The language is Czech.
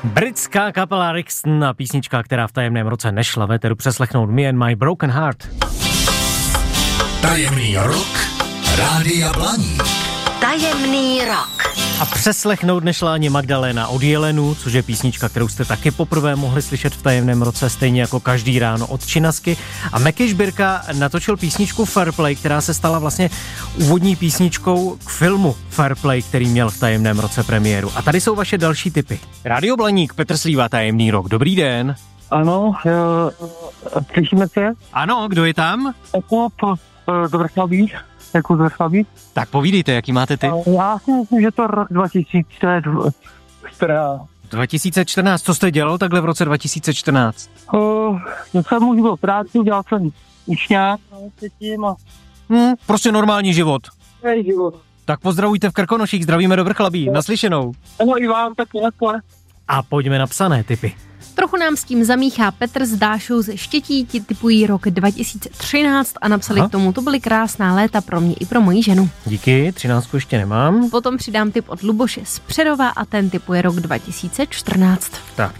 Britská kapela Rixton a písnička, která v tajemném roce nešla véteru přeslechnout Me and My Broken Heart. Tajemný rok Rádia Blaník. Tajemný rok. A přeslechnout nešla ani Magdalena od Jelenu, což je písnička, kterou jste taky poprvé mohli slyšet v tajemném roce, stejně jako Každý ráno od Činasky. A Mekyš Birka natočil písničku Fairplay, která se stala vlastně úvodní písničkou k filmu Fairplay, který měl v tajemném roce premiéru. A tady jsou vaše další tipy. Rádio Blaník, Petr Slíva, Tajemný rok. Dobrý den. Ano, slyšíme se? Ano, kdo je tam? Do Vrchlabí. Tak povídejte, jaký máte ty? Já si myslím, že to rok 2014. 2014, co jste dělal takhle v roce 2014? Já jsem už byl v práci, dělal jsem učňák předtím a... Prostě normální život. život. Tak pozdravujte v Krkonoších, zdravíme do Vrchlabí, naslyšenou. Ano, i vám, tak nakon. A pojďme na psané tipy. Trochu nám s tím zamíchá Petr s Dášou ze Štětí, ti tipují rok 2013 a napsali k tomu, to byly krásná léta pro mě i pro moji ženu. Díky, 13 ještě nemám. Potom přidám tip od Luboše z Přerova a ten tipuje rok 2014. Tak